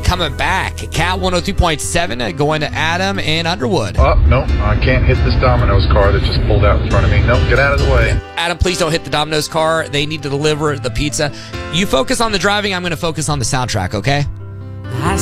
coming back. Cat 102.7 going to Adam in Underwood. Oh, no, I can't hit this Domino's car that just pulled out in front of me. No, get out of the way. Adam, please don't hit the Domino's car. They need to deliver the pizza. You focus on the driving. I'm going to focus on the soundtrack, okay?